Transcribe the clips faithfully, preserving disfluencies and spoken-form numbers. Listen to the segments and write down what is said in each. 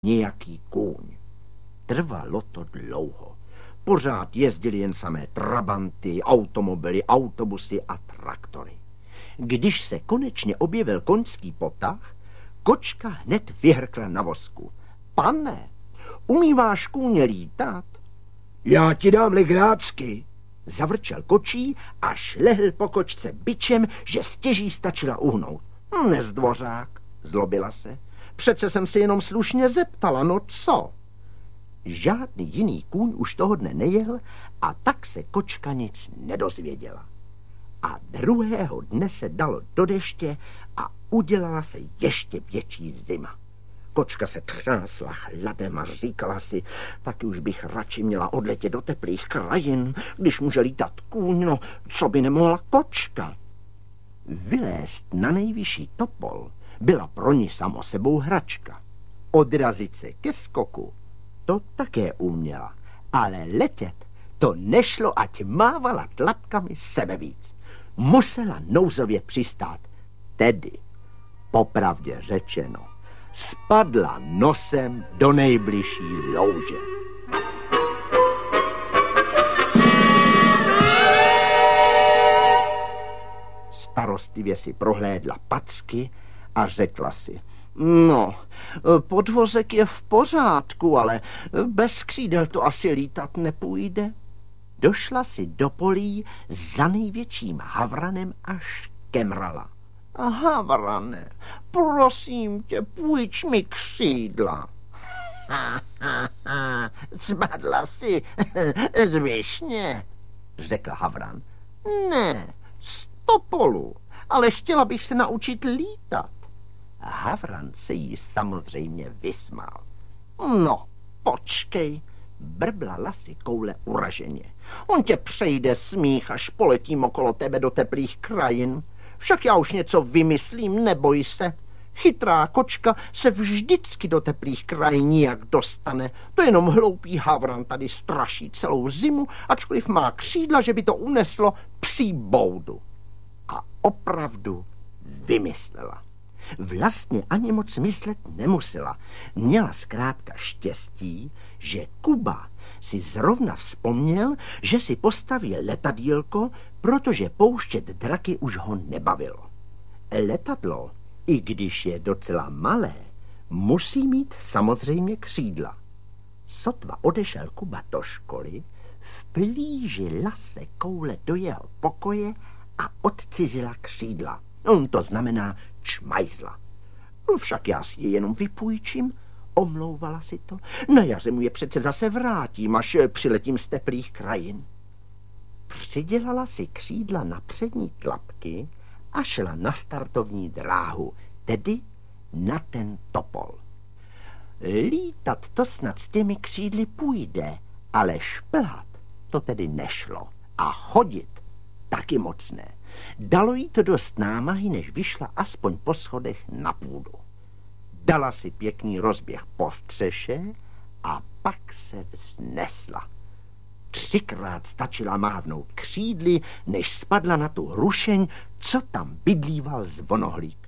nějaký kůň. Trvalo to dlouho. Pořád jezdili jen samé trabanty, automobily, autobusy a traktory. Když se konečně objevil koňský potah, kočka hned vyhrkla na vozku. Pane, umíváš kůně lítat? Já ti dám legrácky, zavrčel kočí a šlehl po kočce bičem, že stěží stačila uhnout. Nezdvořák, zlobila se. Přece jsem se jenom slušně zeptala, no co? Žádný jiný kůň už toho dne nejel a tak se kočka nic nedozvěděla. A druhého dne se dalo do deště a udělala se ještě větší zima. Kočka se třásla chladem a říkala si, taky už bych radši měla odletět do teplých krajin, když může lítat kůň, no co by nemohla kočka. Vylézt na nejvyšší topol byla pro ní samo sebou hračka. Odrazit se ke skoku, to také uměla, ale letět to nešlo, ať mávala tlapkami sebevíc. Musela nouzově přistát, tedy, popravdě řečeno, spadla nosem do nejbližší louže. Starostlivě si prohlédla packy a řekla si, no, podvozek je v pořádku, ale bez křídel to asi lítat nepůjde. Došla si do polí za největším havranem a škemrala. Havrane, prosím tě, půjč mi křídla. Ha, ha, ha, spadla si z višně, řekl havran. Ne, z topolu, ale chtěla bych se naučit lítat. Havran se jí samozřejmě vysmál. No, počkej, brblala si koule uraženě. On tě přejde smích, až poletím okolo tebe do teplých krajin. Však já už něco vymyslím, neboj se. Chytrá kočka se vždycky do teplých krajin nijak dostane. To jenom hloupý havran tady straší celou zimu, ačkoliv má křídla, že by to uneslo psí boudu. A opravdu vymyslela. Vlastně ani moc myslet nemusela. Měla zkrátka štěstí, že Kuba si zrovna vzpomněl, že si postaví letadýlko, protože pouštět draky už ho nebavilo. Letadlo, i když je docela malé, musí mít samozřejmě křídla. Sotva odešel Kuba do školy, vplížila se koule do jeho pokoje a odcizila křídla. On to znamená čmajzla. Však já si je jenom vypůjčím, omlouvala si to. Na jaře mu je přece zase vrátím, až přiletím z teplých krajin. Přidělala si křídla na přední tlapky a šla na startovní dráhu, tedy na ten topol. Lítat to snad s těmi křídly půjde, ale šplhat to tedy nešlo. A chodit taky moc ne. Dalo jí to dost námahy, než vyšla aspoň po schodech na půdu. Dala si pěkný rozběh po střeše a pak se vznesla. Třikrát stačila mávnout křídly, než spadla na tu hrušeň, co tam bydlíval zvonohlík.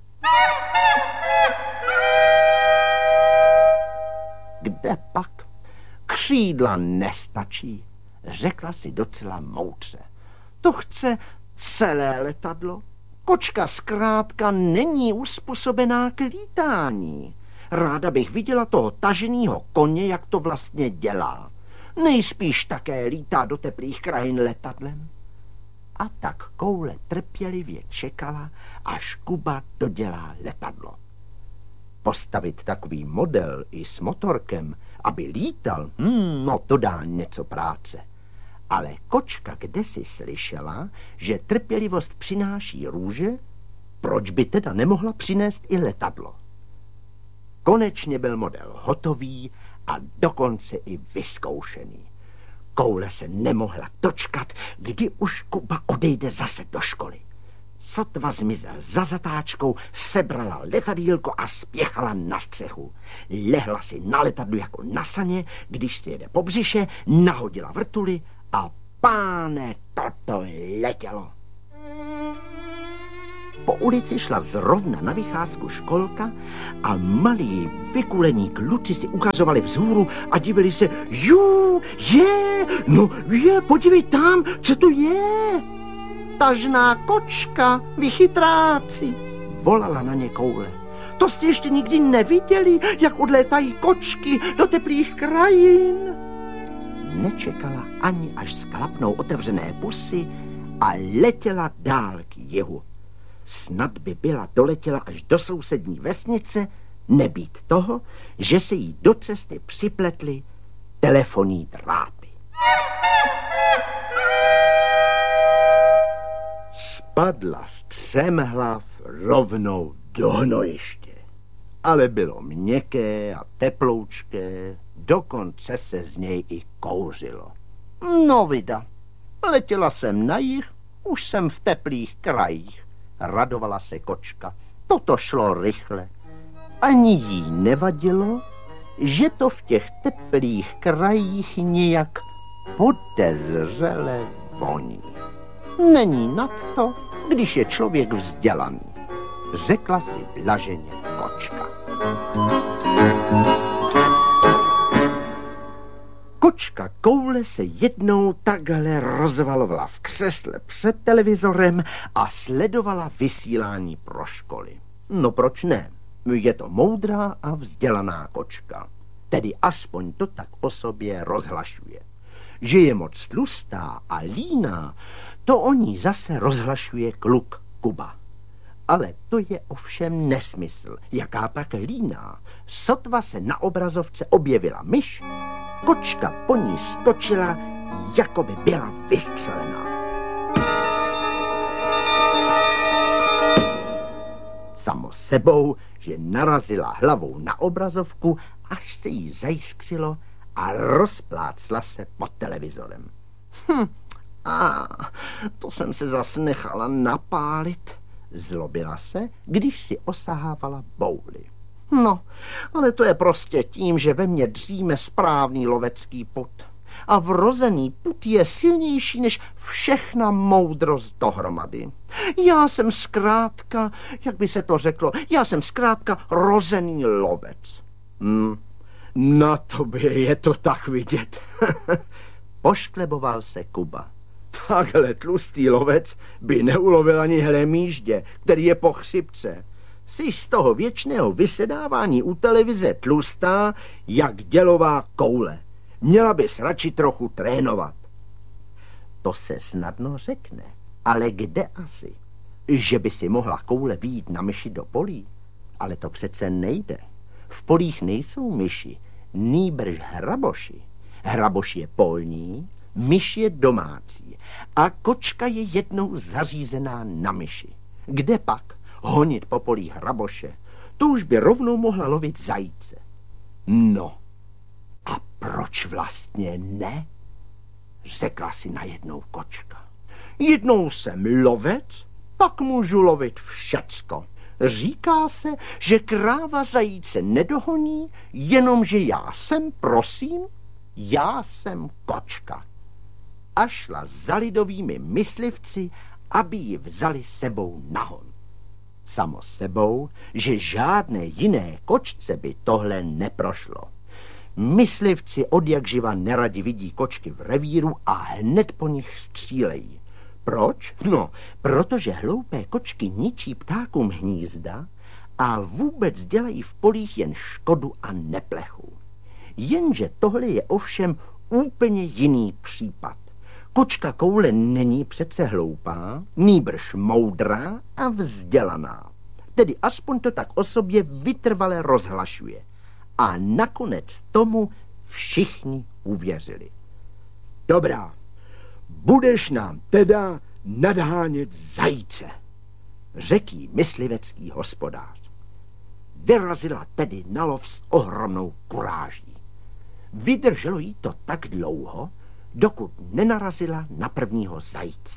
Kde pak? Křídla nestačí, řekla si docela moudře. To chce celé letadlo. Kočka zkrátka není uspůsobená k lítání. Ráda bych viděla toho taženýho koně, jak to vlastně dělá. Nejspíš také lítá do teplých krajin letadlem. A tak koule trpělivě čekala, až Kuba dodělá letadlo. Postavit takový model i s motorkem, aby lítal, hmm, no to dá něco práce. Ale kočka kdesi slyšela, že trpělivost přináší růže, proč by teda nemohla přinést i letadlo? Konečně byl model hotový a dokonce i vyzkoušený. Koule se nemohla dočkat, kdy už Kuba odejde zase do školy. Sotva zmizel za zatáčkou, sebrala letadýlko a spěchala na střechu. Lehla si na letadlu jako na saně, když si jede po břiše, nahodila vrtuly a páne, toto letělo. Po ulici šla zrovna na vycházku školka a malí vykulení kluci si ukazovali vzhůru a divili se, jú, je, no je, podívej tam, co to je? Tažná kočka, vy chytráci, volala na ně Koule. To jste ještě nikdy neviděli, jak odlétají kočky do teplých krajin? Nečekala ani, až sklapnou otevřené pusy a letěla dál k jihu. Snad by byla doletěla až do sousední vesnice, nebýt toho, že se jí do cesty připletly telefonní dráty. Spadla střemhlav rovnou do hnojiště. Ale bylo měkké a teploučké, dokonce se z něj i kouřilo. No vida, letěla jsem na jih, už jsem v teplých krajích, radovala se kočka. Toto šlo rychle. Ani jí nevadilo, že to v těch teplých krajích nějak podezřele voní. Není nad to, když je člověk vzdělaný, řekla si blaženě kočka. Kočka Koule se jednou takhle rozvalovala v křesle před televizorem a sledovala vysílání pro školy. No proč ne? Je to moudrá a vzdělaná kočka. Tedy aspoň to tak o sobě rozhlašuje. Že je moc tlustá a líná, to o ní zase rozhlašuje kluk Kuba. Ale to je ovšem nesmysl. Jaká pak líná? Sotva se na obrazovce objevila myš, kočka po ní stočila, jako by byla vystřelená. Samo sebou, že narazila hlavou na obrazovku, až se jí zajiskřilo a rozplácla se pod televizorem. Hm, a to jsem se zas nechala napálit. Zlobila se, když si osahávala bouly. No, ale to je prostě tím, že ve mně dříme správný lovecký pud. A vrozený pud je silnější než všechna moudrost dohromady. Já jsem zkrátka, jak by se to řeklo, já jsem zkrátka rozený lovec. Hm, na tobě je to tak vidět. Poškleboval se Kuba. Takhle tlustý lovec by neulovil ani hlemýždě, který je po chřipce. Jsi z toho věčného vysedávání u televize tlustá, jak dělová koule. Měla bys radši trochu trénovat. To se snadno řekne, ale kde asi? Že by si mohla koule vyjít na myši do polí? Ale to přece nejde. V polích nejsou myši, nýbrž hraboši. Hraboš je polní, myš je domácí a kočka je jednou zařízená na myši. Kde pak honit po polí hraboše? To už by rovnou mohla lovit zajíce. No, a proč vlastně ne? Řekla si najednou kočka. Jednou jsem lovec, pak můžu lovit všecko. Říká se, že kráva zajíce nedohoní, jenomže já jsem, prosím, já jsem kočka. A šla za lidovými myslivci, aby ji vzali sebou nahon. Samo sebou, že žádné jiné kočce by tohle neprošlo. Myslivci odjakživa neradi vidí kočky v revíru a hned po nich střílejí. Proč? No, protože hloupé kočky ničí ptákům hnízda a vůbec dělají v polích jen škodu a neplechu. Jenže tohle je ovšem úplně jiný případ. Kočka Koule není přece hloupá, nýbrž moudrá a vzdělaná. Tedy aspoň to tak o sobě vytrvale rozhlašuje. A nakonec tomu všichni uvěřili. Dobrá, budeš nám teda nadhánět zajíce, řekl jí myslivecký hospodář. Vyrazila tedy na lov s ohromnou kuráží. Vydrželo jí to tak dlouho, dokud nenarazila na prvního zajíce.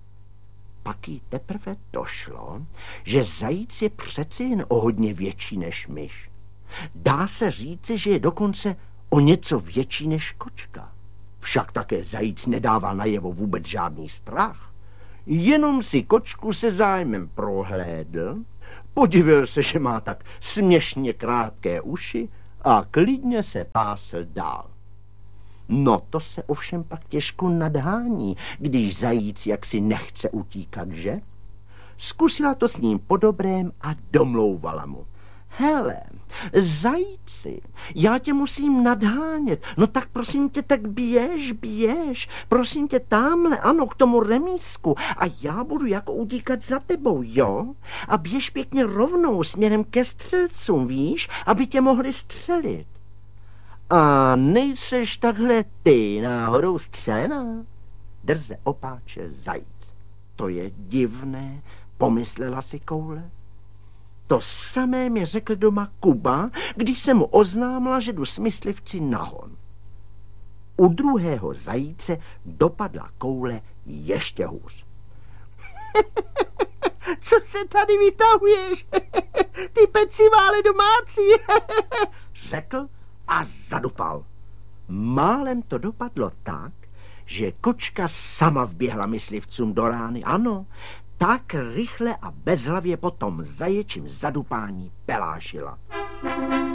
Pak jí teprve došlo, že zajíc je přeci jen o hodně větší než myš. Dá se říci, že je dokonce o něco větší než kočka. Však také zajíc nedává najevo vůbec žádný strach. Jenom si kočku se zájmem prohlédl, podivil se, že má tak směšně krátké uši a klidně se pásl dál. No to se ovšem pak těžko nadhání, když zajíc jaksi nechce utíkat, že? Zkusila to s ním po dobrém a domlouvala mu. Hele, zajíci, já tě musím nadhánět, no tak prosím tě, tak běž, běž, prosím tě tamhle, ano, k tomu remísku a já budu jako utíkat za tebou, jo? A běž pěkně rovnou směrem ke střelcům, víš, aby tě mohli střelit. A nejseš takhle ty náhodou střelená? Drze opáče zajíc. To je divné, pomyslela si koule. To samé mi řekl doma Kuba, když jsem mu oznámila, že jdu s myslivci na hon. U druhého zajíce dopadla koule ještě hůř. Co se tady vytahuješ? Ty pecivále domácí, řekl a zadupal. Málem to dopadlo tak, že kočka sama vběhla myslivcům do rány. Ano, tak rychle a bezhlavě potom zaječím zadupání pelášila.